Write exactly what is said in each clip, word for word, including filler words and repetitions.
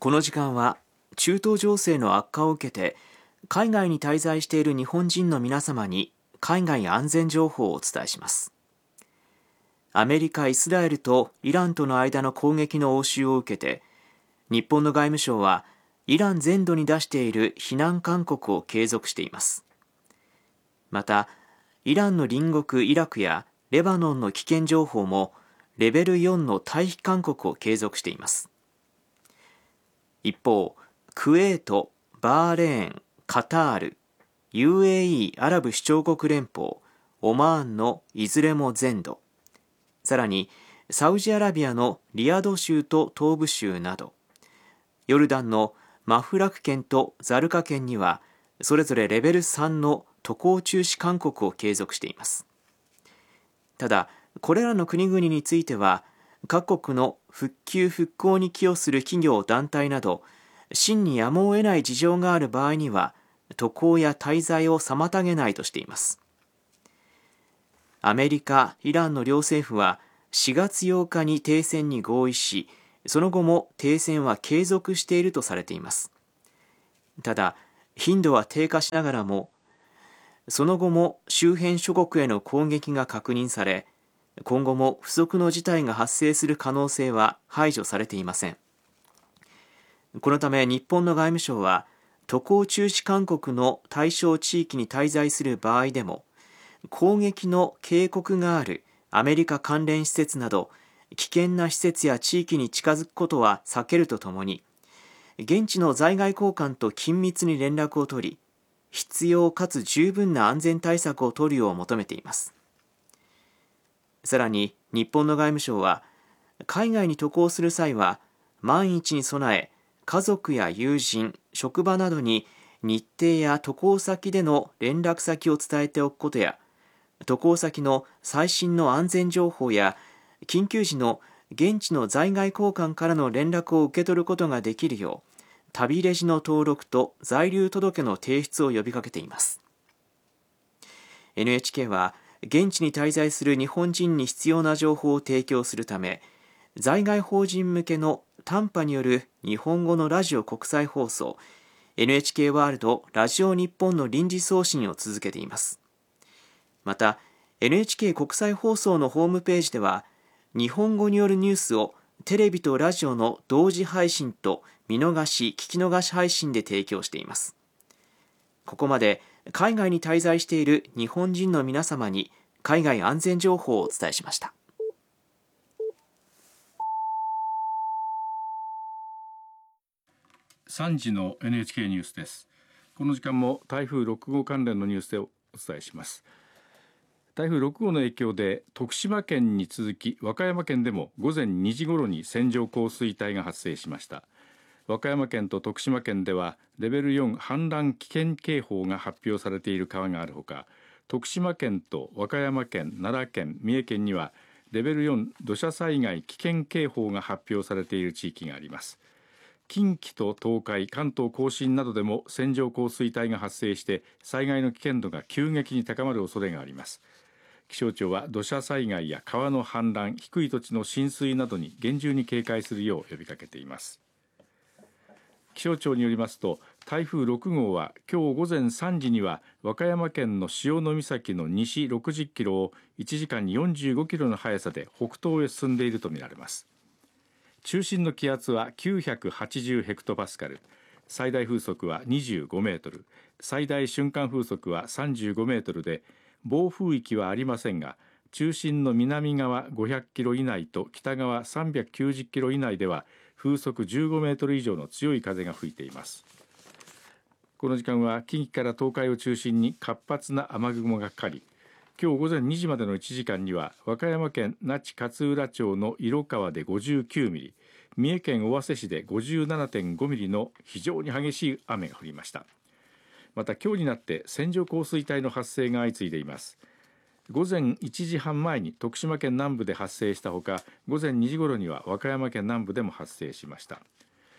この時間は中東情勢の悪化を受けて海外に滞在している日本人の皆様に海外安全情報をお伝えします。アメリカ、イスラエルとイランとの間の攻撃の応酬を受けて日本の外務省はイラン全土に出している避難勧告を継続しています。またイランの隣国イラクやレバノンの危険情報もレベルよんの退避勧告を継続しています。一方、クウェート、バーレーン、カタール、ユーエーイー アラブ首長国連邦、オマーンのいずれも全土、さらにサウジアラビアのリヤド州と東部州など、ヨルダンのマフラク県とザルカ県にはそれぞれレベルさんの渡航中止勧告を継続しています。ただ、これらの国々については各国の復旧復興に寄与する企業団体など真にやむを得ない事情がある場合には渡航や滞在を妨げないとしています。アメリカ、イランの両政府はしがつようかに停戦に合意し、その後も停戦は継続しているとされています。ただ頻度は低下しながらもその後も周辺諸国への攻撃が確認され、今後も不測の事態が発生する可能性は排除されていません。このため日本の外務省は渡航中止勧告の対象地域に滞在する場合でも攻撃の警告があるアメリカ関連施設など危険な施設や地域に近づくことは避けるとともに、現地の在外公館と緊密に連絡を取り、必要かつ十分な安全対策を取るよう求めています。さらに日本の外務省は海外に渡航する際は万一に備え家族や友人、職場などに日程や渡航先での連絡先を伝えておくことや、渡航先の最新の安全情報や緊急時の現地の在外公館からの連絡を受け取ることができるよう旅レジの登録と在留届の提出を呼びかけています。 エヌエイチケー は現地に滞在する日本人に必要な情報を提供するため、在外邦人向けの短波による日本語のラジオ国際放送 エヌエイチケー ワールドラジオ日本の臨時送信を続けています。また エヌエイチケー 国際放送のホームページでは日本語によるニュースをテレビとラジオの同時配信と見逃し聞き逃し配信で提供しています。ここまで海外に滞在している日本人の皆様に海外安全情報をお伝えしました。 さんじの エヌエイチケー ニュースです。この時間も台風ろく号関連のニュースでお伝えします。台風ろく号の影響で徳島県に続き和歌山県でも午前にじ頃に線状降水帯が発生しました。和歌山県と徳島県ではレベルよん氾濫危険警報が発表されている川があるほか、徳島県と和歌山県、奈良県、三重県にはレベルよん土砂災害危険警報が発表されている地域があります。近畿と東海、関東甲信などでも線状降水帯が発生して災害の危険度が急激に高まる恐れがあります。気象庁は土砂災害や川の氾濫、低い土地の浸水などに厳重に警戒するよう呼びかけています。気象庁によりますと、台風ろく号は今日午前さんじには和歌山県の潮岬の西ろくじゅっキロをいちじかんによんじゅうごキロの速さで北東へ進んでいるとみられます。中心の気圧はきゅうひゃくはちじゅうヘクトパスカル、最大風速はにじゅうごメートル、最大瞬間風速はさんじゅうごメートルで、暴風域はありませんが、中心の南側ごひゃくキロ以内と北側さんびゃくきゅうじゅっキロ以内では風速じゅうごメートル以上の強い風が吹いています。この時間は近畿から東海を中心に活発な雨雲がかかり、今日午前にじまでのいちじかんには和歌山県那智勝浦町の色川でごじゅうきゅうミリ、三重県尾鷲市で ごじゅうななてんごミリの非常に激しい雨が降りました。また今日になって線状降水帯の発生が相次いでいます。午前いちじはん前に徳島県南部で発生したほか、午前にじ頃には和歌山県南部でも発生しました。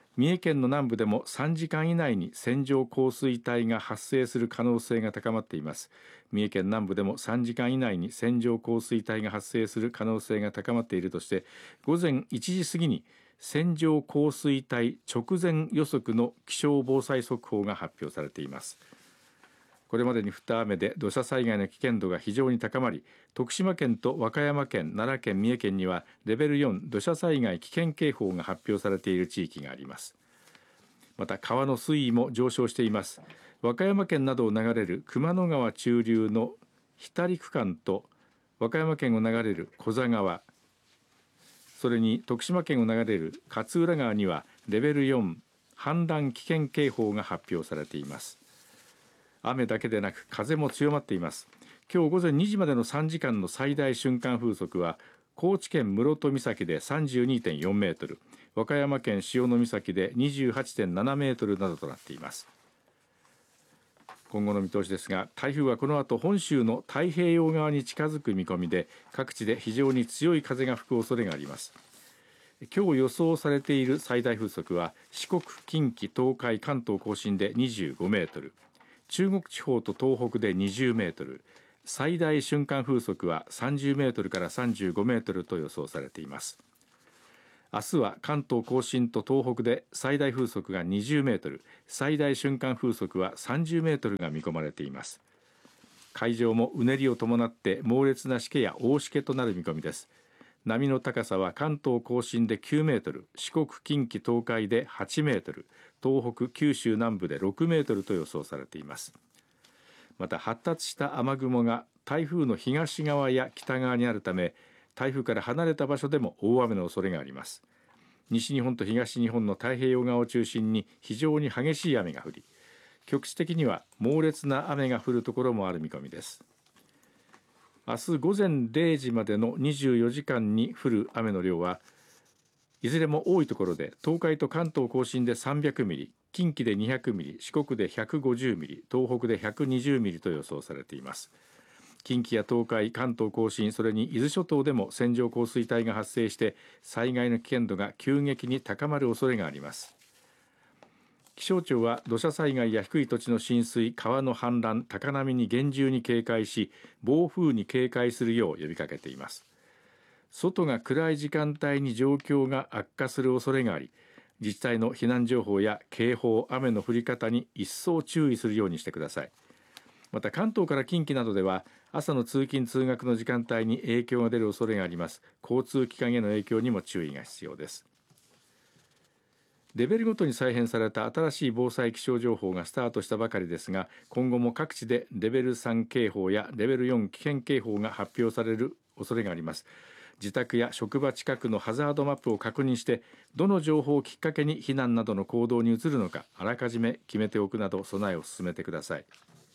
三重県の南部でもさんじかん以内に線状降水帯が発生する可能性が高まっています。三重県南部でもさんじかん以内に線状降水帯が発生する可能性が高まっているとして、午前いちじ過ぎに線状降水帯直前予測の気象防災速報が発表されています。これまでに降った雨で土砂災害の危険度が非常に高まり、徳島県と和歌山県、奈良県、三重県にはレベルよん土砂災害危険警報が発表されている地域があります。また川の水位も上昇しています。和歌山県などを流れる熊野川中流の日足区間と和歌山県を流れる古座川、それに徳島県を流れる勝浦川にはレベルよん氾濫危険警報が発表されています。雨だけでなく風も強まっています。今日午前にじまでのさんじかんの最大瞬間風速は高知県室戸岬で さんじゅうにてんよんメートル、和歌山県潮岬で にじゅうはちてんななメートルなどとなっています。今後の見通しですが、台風はこの後本州の太平洋側に近づく見込みで、各地で非常に強い風が吹く恐れがあります。今日予想されている最大風速は四国、近畿、東海、関東甲信でにじゅうごメートル、中国地方と東北でにじゅうメートル、最大瞬間風速はさんじゅうメートルからさんじゅうごメートルと予想されています。明日は関東甲信と東北で最大風速がにじゅうメートル、最大瞬間風速はさんじゅうメートルが見込まれています。海上もうねりを伴って猛烈なしけや大しけとなる見込みです。波の高さは関東甲信できゅうメートル、四国、近畿、東海ではちメートル、東北、九州南部でろくメートルと予想されています。また発達した雨雲が台風の東側や北側にあるため、台風から離れた場所でも大雨の恐れがあります。西日本と東日本の太平洋側を中心に非常に激しい雨が降り、局地的には猛烈な雨が降るところもある見込みです。明日午前れいじまでのにじゅうよじかんに降る雨の量はいずれも多いところで東海と関東甲信でさんびゃくミリ、近畿でにひゃくミリ、四国でひゃくごじゅうミリ、東北でひゃくにじゅうミリと予想されています。近畿や東海、関東甲信、それに伊豆諸島でも線状降水帯が発生して災害の危険度が急激に高まる恐れがあります。気象庁は土砂災害や低い土地の浸水、川の氾濫、高波に厳重に警戒し、暴風に警戒するよう呼びかけています。外が暗い時間帯に状況が悪化する恐れがあり、自治体の避難情報や警報、雨の降り方に一層注意するようにしてください。また関東から近畿などでは朝の通勤通学の時間帯に影響が出る恐れがあります。交通機関への影響にも注意が必要です。レベルごとに再編された新しい防災気象情報がスタートしたばかりですが、今後も各地でレベルさん警報やレベルよん危険警報が発表される恐れがあります。自宅や職場近くのハザードマップを確認して、どの情報をきっかけに避難などの行動に移るのかあらかじめ決めておくなど備えを進めてください。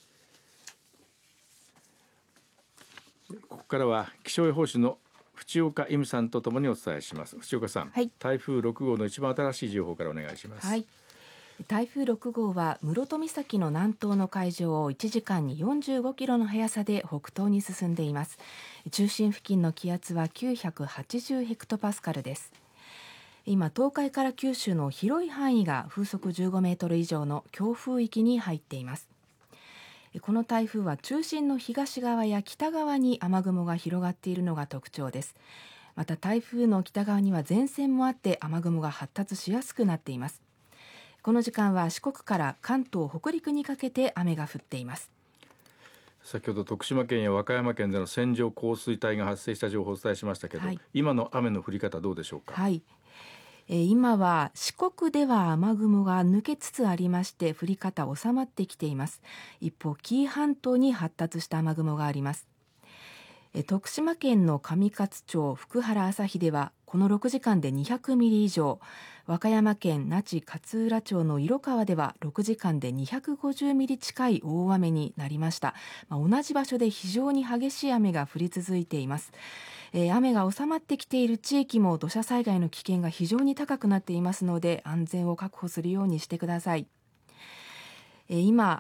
ここからは気象予報士の淵岡恵美さんとともにお伝えします。淵岡さん、はい、台風ろく号の一番新しい情報からお願いします。 はい、台風ろく号は室戸岬の南東の海上をいちじかんによんじゅうごキロの速さで北東に進んでいます。中心付近の気圧はきゅうひゃくはちじゅうヘクトパスカルです。今東海から九州の広い範囲が風速じゅうごメートル以上の強風域に入っています。この台風は中心の東側や北側に雨雲が広がっているのが特徴です。また台風の北側には前線もあって雨雲が発達しやすくなっています。この時間は四国から関東、北陸にかけて雨が降っています。 先ほど徳島県や和歌山県での線状降水帯が発生した情報をお伝えしましたけど、はい、今の雨の降り方どうでしょうか。 はい、えー、今は四国では雨雲が抜けつつありまして降り方収まってきています。一方紀伊半島に発達した雨雲があります。えー、徳島県の上勝町福原旭ではこのろくじかんでにひゃくミリ以上、和歌山県那智勝浦町の色川ではろくじかんでにひゃくごじゅうミリ近い大雨になりました。まあ、同じ場所で非常に激しい雨が降り続いています。えー、雨が収まってきている地域も土砂災害の危険が非常に高くなっていますので安全を確保するようにしてください。えー、今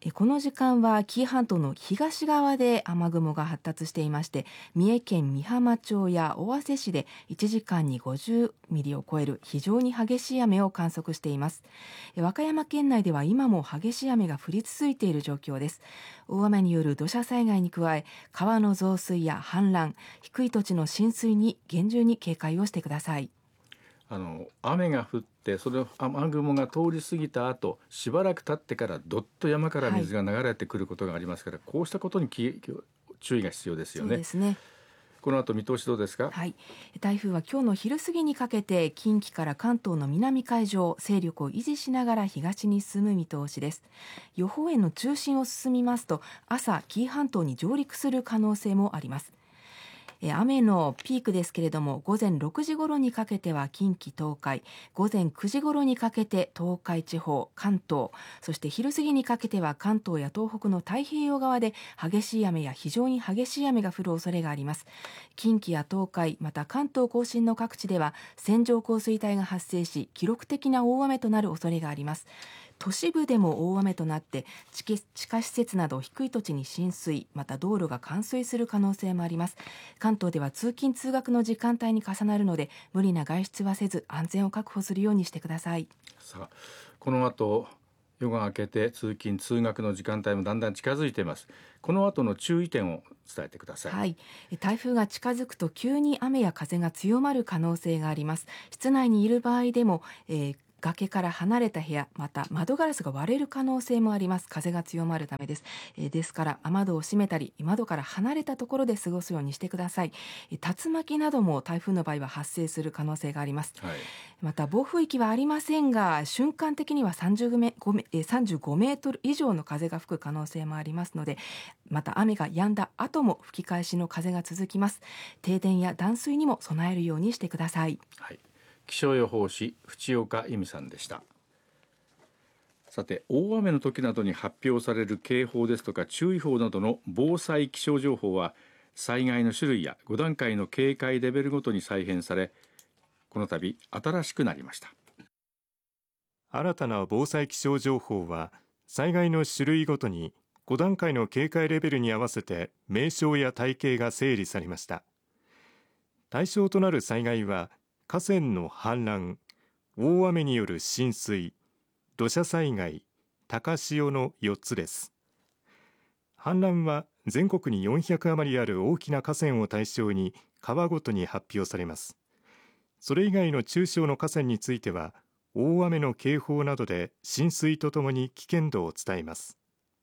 この時間は紀伊半島の東側で雨雲が発達していまして、三重県御浜町や尾鷲市でいちじかんにごじゅうミリを超える非常に激しい雨を観測しています。和歌山県内では今も激しい雨が降り続いている状況です。大雨による土砂災害に加え、川の増水や氾濫、低い土地の浸水に厳重に警戒をしてください。 あの雨が降ってそれ雨雲が通り過ぎた後、しばらく経ってからどっと山から水が流れてくることがありますから、はい、こうしたことに注意が必要ですよね。 そうですね。 この後見通しどうですか？ はい、台風は今日の昼過ぎにかけて近畿から関東の南海上、勢力を維持しながら東に進む見通しです。予報円の中心を進みますと、朝紀伊半島に上陸する可能性もあります。雨のピークですけれども、午前ろくじ頃にかけては近畿東海、午前くじ頃にかけて東海地方、関東、そして昼過ぎにかけては関東や東北の太平洋側で激しい雨や非常に激しい雨が降る恐れがあります。近畿や東海、また関東甲信の各地では線状降水帯が発生し、記録的な大雨となる恐れがあります。都市部でも大雨となって地下施設など低い土地に浸水、また道路が冠水する可能性もあります。関東では通勤通学の時間帯に重なるので、無理な外出はせず安全を確保するようにしてください。 さあ、この後夜が明けて通勤通学の時間帯もだんだん近づいています。この後の注意点を伝えてください。 はい、台風が近づくと急に雨や風が強まる可能性があります。室内にいる場合でも、えー崖から離れた部屋、また窓ガラスが割れる可能性もあります。風が強まるためです。えー、ですから雨戸を閉めたり、窓から離れたところで過ごすようにしてください。えー、竜巻なども台風の場合は発生する可能性があります。はい、また暴風域はありませんが、瞬間的にはさんじゅうごメートル以上の風が吹く可能性もありますので、また雨が止んだ後も吹き返しの風が続きます。停電や断水にも備えるようにしてください。 はい、気象予報士淵岡由美さんでした。さて、大雨の時などに発表される警報ですとか注意報などの防災気象情報は災害の種類やご段階の警戒レベルごとに再編され、この度新しくなりました。 新たな防災気象情報は災害の種類ごとにご段階の警戒レベルに合わせて名称や体系が整理されました。対象となる災害は河川の氾濫、大雨による浸水、土砂災害、高潮のよっつです。氾濫は全国によんひゃく余りある大きな河川を対象に川ごとに発表されます。それ以外の中小の河川については、大雨の警報などで浸水とともに危険度を伝えます。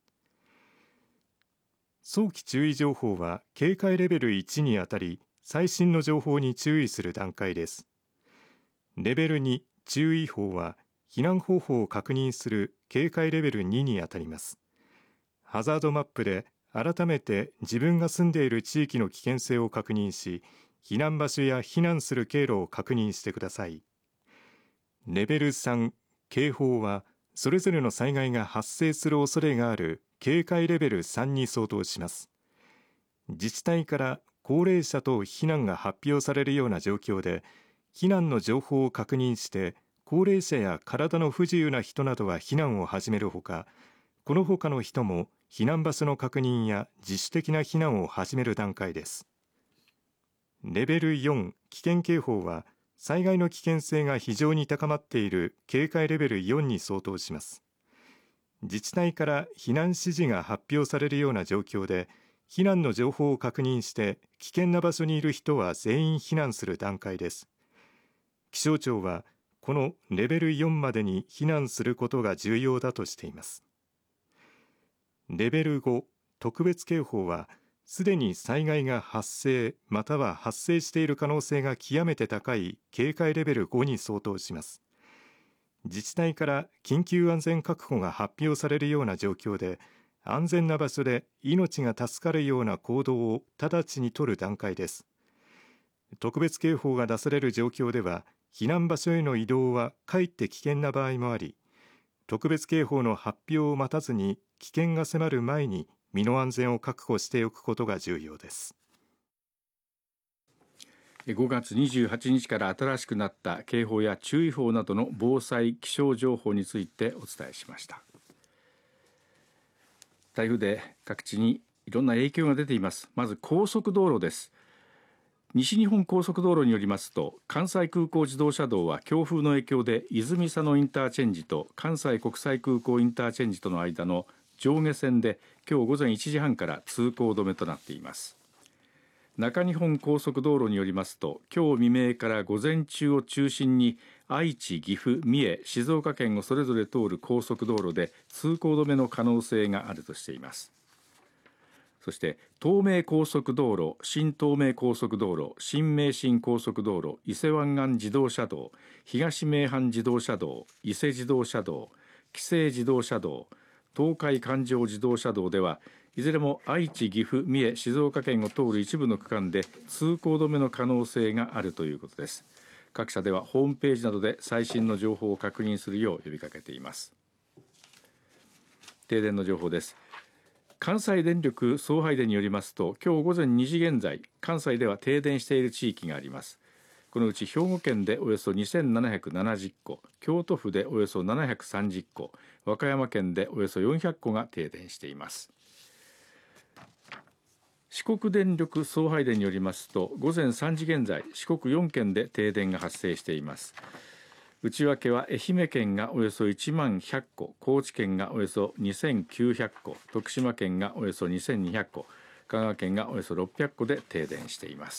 早期注意情報は警戒レベルいちにあたり、最新の情報に注意する段階です。レベルに注意報は避難方法を確認する警戒レベルににあたります。ハザードマップで改めて自分が住んでいる地域の危険性を確認し、避難場所や避難する経路を確認してください。レベルさん警報はそれぞれの災害が発生する恐れがある警戒レベルさんに相当します。自治体から高齢者等避難が発表されるような状況で、避難の情報を確認して高齢者や体の不自由な人などは避難を始めるほか、この他の人も避難場所の確認や自主的な避難を始める段階です。レベルよん危険警報は災害の危険性が非常に高まっている警戒レベルよんに相当します。自治体から避難指示が発表されるような状況で、避難の情報を確認して危険な場所にいる人は全員避難する段階です。気象庁はこのレベルよんまでに避難することが重要だとしています。レベルご特別警報はすでに災害が発生または発生している可能性が極めて高い警戒レベルごに相当します。自治体から緊急安全確保が発表されるような状況で、安全な場所で命が助かるような行動を直ちに取る段階です。特別警報が出される状況では、避難場所への移動はかえって危険な場合もあり、特別警報の発表を待たずに危険が迫る前に身の安全を確保しておくことが重要です。 ごがつにじゅうはちにちから新しくなった警報や注意報などの防災気象情報についてお伝えしました。 台風で各地にいろんな影響が出ています。まず高速道路です。西日本高速道路によりますと、関西空港自動車道は強風の影響で泉佐野インターチェンジと関西国際空港インターチェンジとの間の上下線で今日午前いちじはんから通行止めとなっています。中日本高速道路によりますと、今日未明から午前中を中心に愛知、岐阜、三重、静岡県をそれぞれ通る高速道路で通行止めの可能性があるとしています。そして東名高速道路、新東名高速道路、新名神高速道路、伊勢湾岸自動車道、東名阪自動車道、伊勢自動車道、紀勢自動車道、東海環状自動車道ではいずれも愛知、岐阜、三重、静岡県を通る一部の区間で通行止めの可能性があるということです。各社ではホームページなどで最新の情報を確認するよう呼びかけています。停電の情報です。関西電力送配電によりますと、今日午前にじ現在、関西では停電している地域があります。このうち兵庫県でおよそにせんななひゃくななじゅっこ、京都府でおよそななひゃくさんじゅっこ、和歌山県でおよそよんひゃっこが停電しています。四国電力送配電によりますと、午前さんじ現在、四国よん県で停電が発生しています。内訳は愛媛県がおよそいちまんひゃっこ、高知県がおよそにせんきゅうひゃっこ、徳島県がおよそにせんにひゃっこ、香川県がおよそろっぴゃっこで停電しています。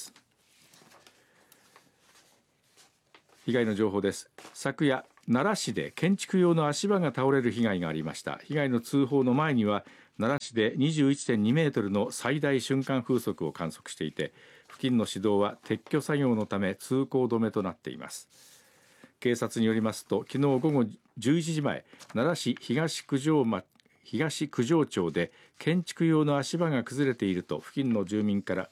被害の情報です。昨夜、奈良市で建築用の足場が倒れる被害がありました。被害の通報の前には奈良市で にじゅういってんにメートルの最大瞬間風速を観測していて、付近の市道は撤去作業のため通行止めとなっています。警察によりますと、昨日午後じゅういちじまえ、奈良市東九条町東九条町で建築用の足場が崩れていると付近の住民から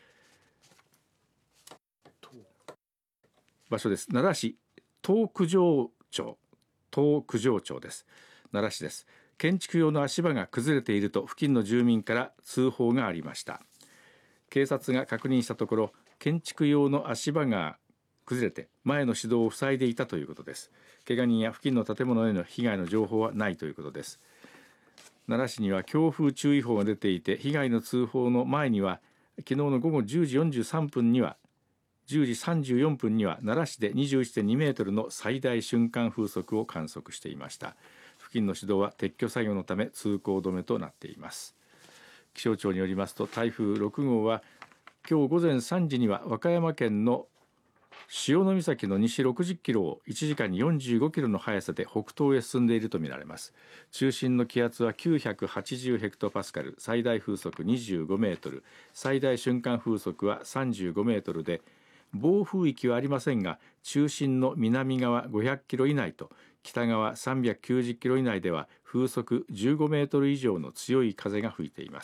場所です。奈良市東九条町東九条町です。奈良市です。建築用の足場が崩れていると付近の住民から通報がありました。警察が確認したところ、建築用の足場が崩れて前の市道を塞いでいたということです。怪我人や付近の建物への被害の情報はないということです。奈良市には強風注意報が出ていて、被害の通報の前には昨日の午後じゅうじよんじゅうさんぷんにはじゅうじさんじゅうよんぷんには奈良市で にじゅういってんにメートルの最大瞬間風速を観測していました。付近の市道は撤去作業のため通行止めとなっています。気象庁によりますと、台風ろくごうは今日午前さんじには和歌山県の潮岬の西ろくじゅっキロをいちじかんによんじゅうごキロの速さで北東へ進んでいるとみられます。中心の気圧はきゅうひゃくはちじゅうヘクトパスカル、最大風速にじゅうごメートル、最大瞬間風速はさんじゅうごメートルで、暴風域はありませんが、中心の南側ごひゃくキロ以内と北側さんびゃくきゅうじゅっキロ以内では風速じゅうごメートル以上の強い風が吹いています。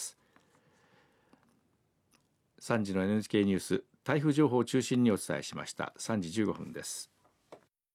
さんじの エヌエイチケー ニュース、台風情報を中心にお伝えしました。さんじじゅうごふんです。